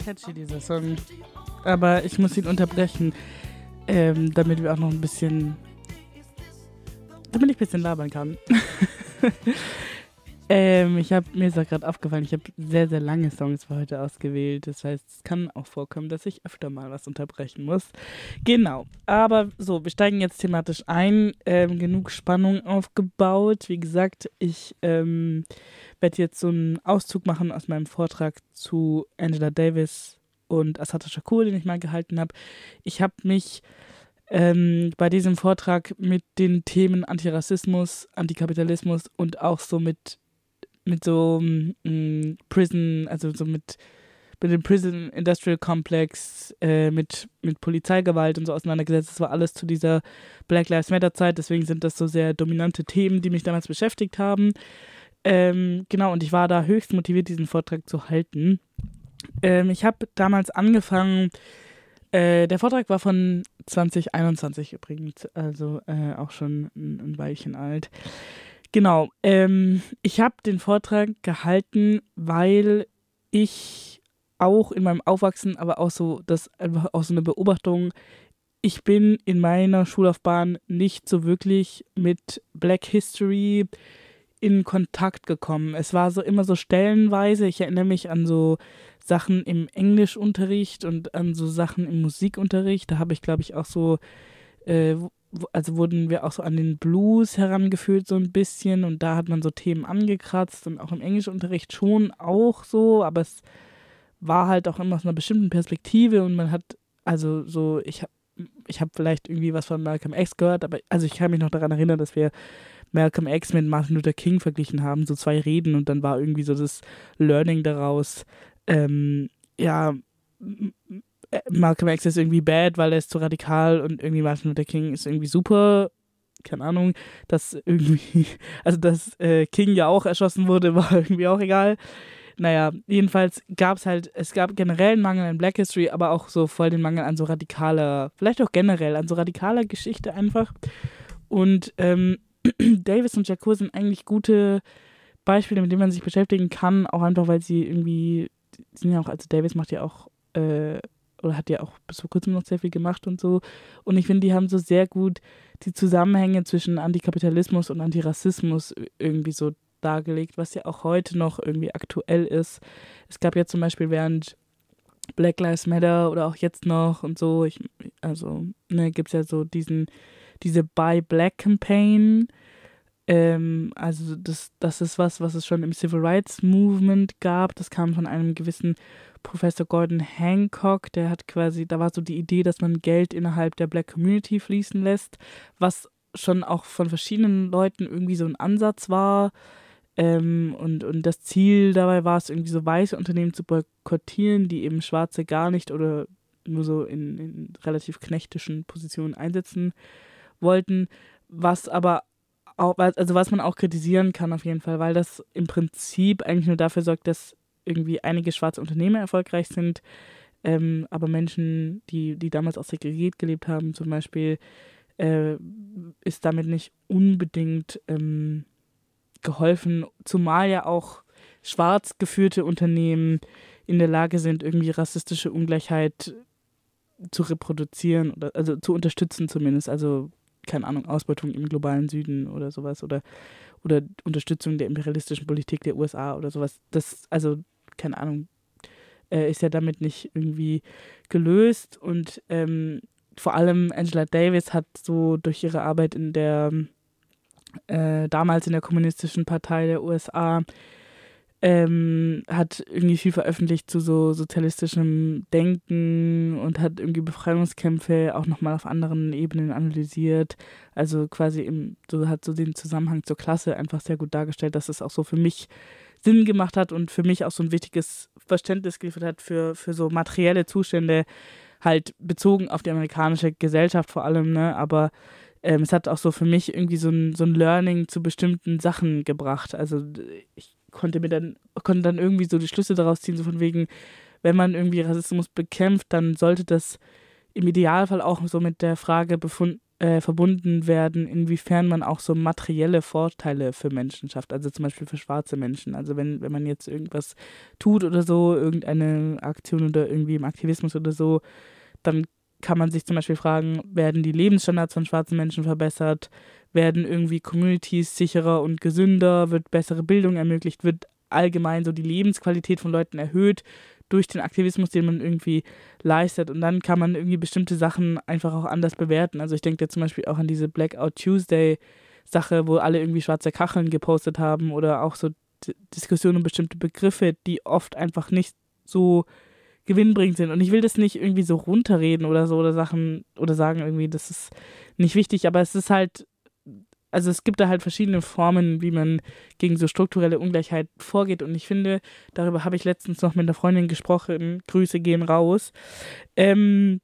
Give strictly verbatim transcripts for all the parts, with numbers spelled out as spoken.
catchy, dieser Song. Aber ich muss ihn unterbrechen, ähm, damit wir auch noch ein bisschen, damit ich ein bisschen labern kann. ähm, ich habe, mir ist auch gerade aufgefallen, ich habe sehr, sehr lange Songs für heute ausgewählt. Das heißt, es kann auch vorkommen, dass ich öfter mal was unterbrechen muss. Genau, aber so, wir steigen jetzt thematisch ein. Ähm, genug Spannung aufgebaut. Wie gesagt, ich ähm, werde jetzt so einen Auszug machen aus meinem Vortrag zu Angela Davis und Assata Shakur, den ich mal gehalten habe. Ich habe mich ähm, bei diesem Vortrag mit den Themen Antirassismus, Antikapitalismus und auch so mit, mit so mh, Prison, also so mit, mit dem Prison Industrial Complex, äh, mit, mit Polizeigewalt und so auseinandergesetzt. Das war alles zu dieser Black Lives Matter Zeit, deswegen sind das so sehr dominante Themen, die mich damals beschäftigt haben. Ähm, genau, und ich war da höchst motiviert, diesen Vortrag zu halten. Ähm, ich habe damals angefangen, äh, der Vortrag war von zwanzig einundzwanzig übrigens, also äh, auch schon ein, ein Weilchen alt. Genau, ähm, ich habe den Vortrag gehalten, weil ich auch in meinem Aufwachsen, aber auch so, das einfach auch so eine Beobachtung, ich bin in meiner Schullaufbahn nicht so wirklich mit Black History in Kontakt gekommen. Es war so immer so stellenweise, ich erinnere mich an so Sachen im Englischunterricht und an so Sachen im Musikunterricht. Da habe ich, glaube ich, auch so, äh, wo- also wurden wir auch so an den Blues herangeführt so ein bisschen und da hat man so Themen angekratzt und auch im Englischunterricht schon auch so, aber es war halt auch immer aus einer bestimmten Perspektive und man hat, also so, ich habe ich habe vielleicht irgendwie was von Malcolm X gehört, aber also ich kann mich noch daran erinnern, dass wir Malcolm X mit Martin Luther King verglichen haben, so zwei Reden und dann war irgendwie so das Learning daraus, ähm, ja, m- m- äh, Malcolm X ist irgendwie bad, weil er ist zu radikal und irgendwie Martin Luther King ist irgendwie super, keine Ahnung, dass irgendwie, also dass äh, King ja auch erschossen wurde, war irgendwie auch egal. Naja, jedenfalls gab es halt, es gab generell einen Mangel an Black History, aber auch so voll den Mangel an so radikaler, vielleicht auch generell, an so radikaler Geschichte einfach. Und ähm, Davis und Shakur sind eigentlich gute Beispiele, mit denen man sich beschäftigen kann, auch einfach, weil sie irgendwie, die sind ja auch, also Davis macht ja auch, äh, oder hat ja auch bis vor kurzem noch sehr viel gemacht und so. Und ich finde, die haben so sehr gut die Zusammenhänge zwischen Antikapitalismus und Antirassismus irgendwie so dargelegt, was ja auch heute noch irgendwie aktuell ist. Es gab ja zum Beispiel während Black Lives Matter oder auch jetzt noch und so, ich, also, ne, gibt es ja so diesen, diese Buy Black Campaign. Ähm, also das, das ist was, was es schon im Civil Rights Movement gab. Das kam von einem gewissen Professor Gordon Hancock. Der hat quasi, da war so die Idee, dass man Geld innerhalb der Black Community fließen lässt, was schon auch von verschiedenen Leuten irgendwie so ein Ansatz war. Ähm, und, und das Ziel dabei war es, irgendwie so weiße Unternehmen zu boykottieren, die eben Schwarze gar nicht oder nur so in, in relativ knechtischen Positionen einsetzen wollten, was aber auch, also was man auch kritisieren kann auf jeden Fall, weil das im Prinzip eigentlich nur dafür sorgt, dass irgendwie einige schwarze Unternehmen erfolgreich sind, ähm, aber Menschen, die, die damals auch segregiert gelebt haben, zum Beispiel, äh, ist damit nicht unbedingt ähm, geholfen, zumal ja auch schwarz geführte Unternehmen in der Lage sind, irgendwie rassistische Ungleichheit zu reproduzieren oder also zu unterstützen zumindest, also keine Ahnung, Ausbeutung im globalen Süden oder sowas oder, oder Unterstützung der imperialistischen Politik der U S A oder sowas. Das, also, keine Ahnung, äh, ist ja damit nicht irgendwie gelöst und ähm, vor allem Angela Davis hat so durch ihre Arbeit in der, äh, damals in der Kommunistischen Partei der U S A, ähm, hat irgendwie viel veröffentlicht zu so sozialistischem Denken und hat irgendwie Befreiungskämpfe auch nochmal auf anderen Ebenen analysiert. Also quasi im, so hat so den Zusammenhang zur Klasse einfach sehr gut dargestellt, dass es auch so für mich Sinn gemacht hat und für mich auch so ein wichtiges Verständnis geliefert hat für, für so materielle Zustände, halt bezogen auf die amerikanische Gesellschaft vor allem, ne, aber ähm, es hat auch so für mich irgendwie so ein, so ein Learning zu bestimmten Sachen gebracht. Also ich konnte mir dann, konnte dann irgendwie so die Schlüsse daraus ziehen, so von wegen, wenn man irgendwie Rassismus bekämpft, dann sollte das im Idealfall auch so mit der Frage befund, äh, verbunden werden, inwiefern man auch so materielle Vorteile für Menschen schafft, also zum Beispiel für schwarze Menschen. Also wenn, wenn man jetzt irgendwas tut oder so, irgendeine Aktion oder irgendwie im Aktivismus oder so, dann kann man sich zum Beispiel fragen, werden die Lebensstandards von schwarzen Menschen verbessert, werden irgendwie Communities sicherer und gesünder, wird bessere Bildung ermöglicht, wird allgemein so die Lebensqualität von Leuten erhöht durch den Aktivismus, den man irgendwie leistet. Und dann kann man irgendwie bestimmte Sachen einfach auch anders bewerten. Also ich denke da zum Beispiel auch an diese Blackout Tuesday-Sache, wo alle irgendwie schwarze Kacheln gepostet haben oder auch so D- Diskussionen um bestimmte Begriffe, die oft einfach nicht so gewinnbringend sind. Und ich will das nicht irgendwie so runterreden oder so oder Sachen oder sagen irgendwie, das ist nicht wichtig, aber es ist halt, also es gibt da halt verschiedene Formen, wie man gegen so strukturelle Ungleichheit vorgeht. Und ich finde, darüber habe ich letztens noch mit einer Freundin gesprochen, Grüße gehen raus. Ähm,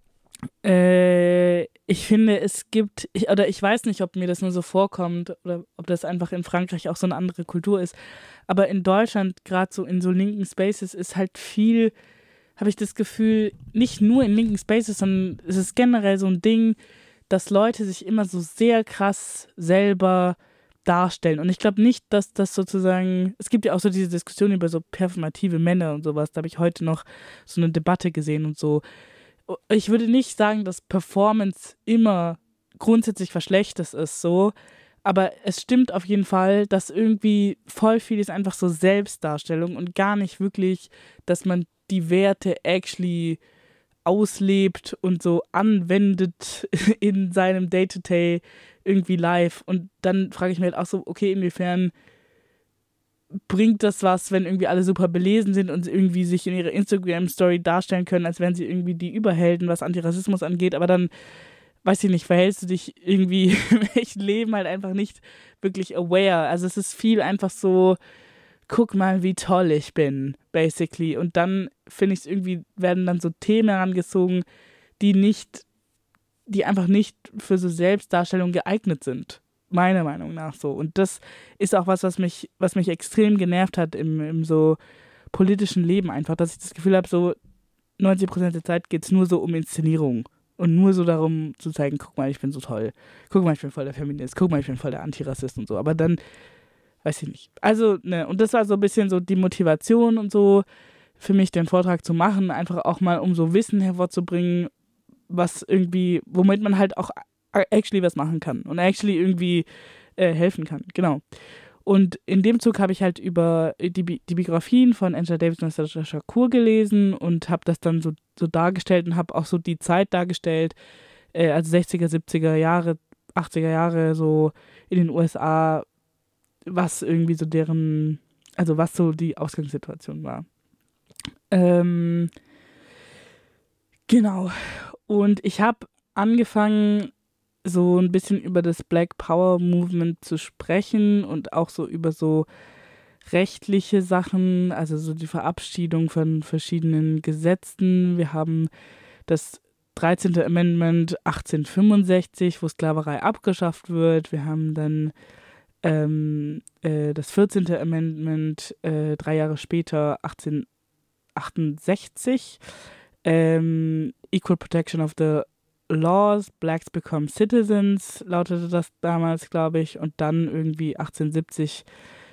äh, ich finde, es gibt, ich, oder ich weiß nicht, ob mir das nur so vorkommt oder ob das einfach in Frankreich auch so eine andere Kultur ist, aber in Deutschland, gerade so in so linken Spaces, ist halt viel, habe ich das Gefühl, nicht nur in linken Spaces, sondern es ist generell so ein Ding, dass Leute sich immer so sehr krass selber darstellen. Und ich glaube nicht, dass das sozusagen, es gibt ja auch so diese Diskussion über so performative Männer und sowas, da habe ich heute noch so eine Debatte gesehen und so. Ich würde nicht sagen, dass Performance immer grundsätzlich was Schlechtes ist, so, aber es stimmt auf jeden Fall, dass irgendwie voll viel ist einfach so Selbstdarstellung und gar nicht wirklich, dass man die Werte actually auslebt und so anwendet in seinem Day-to-Day irgendwie live. Und dann frage ich mir halt auch so, okay, inwiefern bringt das was, wenn irgendwie alle super belesen sind und irgendwie sich in ihrer Instagram-Story darstellen können, als wären sie irgendwie die Überhelden, was Antirassismus angeht, aber dann, weiß ich nicht, verhältst du dich irgendwie im echten Leben halt einfach nicht wirklich aware. Also es ist viel einfach so, guck mal, wie toll ich bin, basically. Und dann finde ich es irgendwie, werden dann so Themen herangezogen, die nicht, die einfach nicht für so Selbstdarstellung geeignet sind. Meiner Meinung nach so. Und das ist auch was, was mich, was mich extrem genervt hat im, im so politischen Leben einfach, dass ich das Gefühl habe, so neunzig Prozent der Zeit geht es nur so um Inszenierung. Und nur so darum zu zeigen, guck mal, ich bin so toll. Guck mal, ich bin voll der Feminist. Guck mal, ich bin voll der Antirassist und so. Aber dann, weiß ich nicht. Also, ne, und das war so ein bisschen so die Motivation und so für mich, den Vortrag zu machen. Einfach auch mal, um so Wissen hervorzubringen, was irgendwie, womit man halt auch actually was machen kann und actually irgendwie äh, helfen kann. Genau. Und in dem Zug habe ich halt über die, Bi- die Biografien von Angela Davis und Sajid Shakur gelesen und habe das dann so, so dargestellt und habe auch so die Zeit dargestellt, äh, also sechziger, siebziger Jahre, achtziger Jahre so in den U S A, was irgendwie so deren, also was so die Ausgangssituation war. Ähm, genau. Und ich habe angefangen, so ein bisschen über das Black Power Movement zu sprechen und auch so über so rechtliche Sachen, also so die Verabschiedung von verschiedenen Gesetzen. Wir haben das dreizehnte. Amendment achtzehnhundertfünfundsechzig, wo Sklaverei abgeschafft wird. Wir haben dann ähm, äh, das vierzehnte. Amendment äh, drei Jahre später, achtzehnhundertachtundsechzig. Ähm, Equal Protection of the Laws, Blacks Become Citizens, lautete das damals, glaube ich. Und dann irgendwie achtzehnhundertsiebzig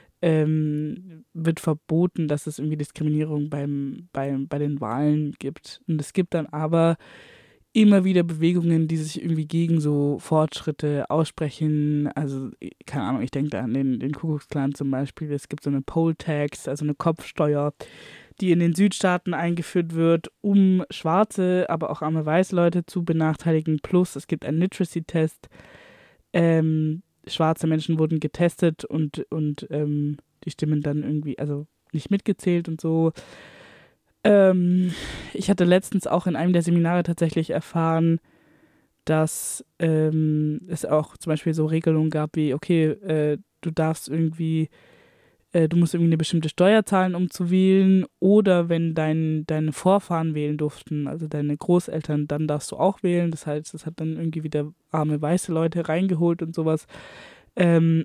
ähm, wird verboten, dass es irgendwie Diskriminierung beim, beim, bei den Wahlen gibt. Und es gibt dann aber immer wieder Bewegungen, die sich irgendwie gegen so Fortschritte aussprechen. Also, keine Ahnung, ich denke da an den, den Ku Klux Klan zum Beispiel. Es gibt so eine Poll Tax, also eine Kopfsteuer, die in den Südstaaten eingeführt wird, um schwarze, aber auch arme weiße Leute zu benachteiligen. Plus es gibt einen Literacy-Test. Ähm, schwarze Menschen wurden getestet und, und ähm, die Stimmen dann irgendwie, also nicht mitgezählt und so. Ähm, ich hatte letztens auch in einem der Seminare tatsächlich erfahren, dass ähm, es auch zum Beispiel so Regelungen gab wie, okay, äh, du darfst irgendwie, äh, du musst irgendwie eine bestimmte Steuer zahlen, um zu wählen, oder wenn dein, deine Vorfahren wählen durften, also deine Großeltern, dann darfst du auch wählen. Das heißt, das hat dann irgendwie wieder arme weiße Leute reingeholt und sowas. Ähm,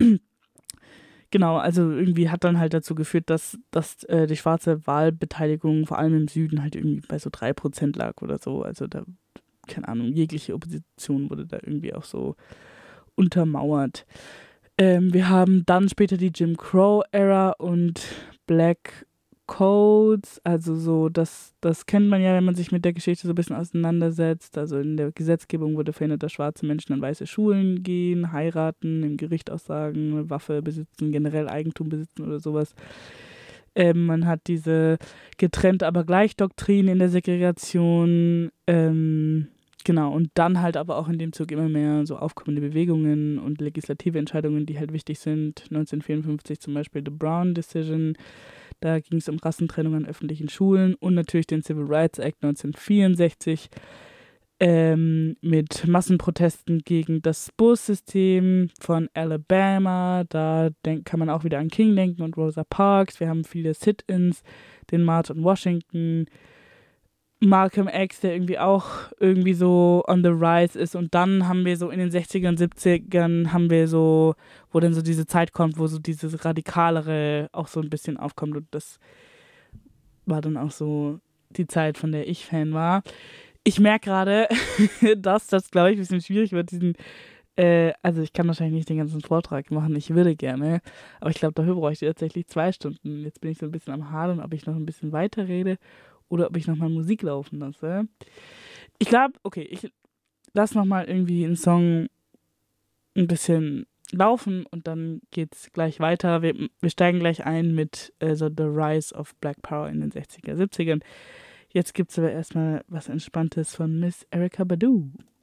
Genau, also irgendwie hat dann halt dazu geführt, dass, dass äh, die schwarze Wahlbeteiligung vor allem im Süden halt irgendwie bei so drei Prozent lag oder so. Also da keine Ahnung, jegliche Opposition wurde da irgendwie auch so untermauert. Ähm, wir haben dann später die Jim Crow-Ära und Black Codes, also so, das, das kennt man ja, wenn man sich mit der Geschichte so ein bisschen auseinandersetzt. Also in der Gesetzgebung wurde verhindert, dass schwarze Menschen an weiße Schulen gehen, heiraten, im Gericht aussagen, eine Waffe besitzen, generell Eigentum besitzen oder sowas. Ähm, man hat diese getrennt aber gleich Doktrin in der Segregation, ähm, genau, und dann halt aber auch in dem Zug immer mehr so aufkommende Bewegungen und legislative Entscheidungen, die halt wichtig sind. neunzehnhundertvierundfünfzig zum Beispiel The Brown Decision, da ging es um Rassentrennung an öffentlichen Schulen und natürlich den Civil Rights Act neunzehnhundertvierundsechzig ähm, mit Massenprotesten gegen das Bussystem von Alabama. Da denk, kann man auch wieder an King denken und Rosa Parks. Wir haben viele Sit-ins, den March on Washington, Malcolm X, der irgendwie auch irgendwie so on the rise ist. Und dann haben wir so in den sechzigern, siebzigern haben wir so, wo dann so diese Zeit kommt, wo so dieses Radikalere auch so ein bisschen aufkommt. Und das war dann auch so die Zeit, von der ich Fan war. Ich merke gerade, dass das, glaube ich, ein bisschen schwierig wird, diesen, äh, also ich kann wahrscheinlich nicht den ganzen Vortrag machen, ich würde gerne, aber ich glaube, dafür bräuchte ich tatsächlich zwei Stunden. Jetzt bin ich so ein bisschen am Hadern, ob ich noch ein bisschen weiter rede oder ob ich nochmal Musik laufen lasse. Ich glaube, okay, ich lasse nochmal irgendwie einen Song ein bisschen laufen und dann geht's gleich weiter. Wir, wir steigen gleich ein mit äh, so The Rise of Black Power in den sechziger, siebzigern. Jetzt gibt's aber erstmal was Entspanntes von Miss Erykah Badu.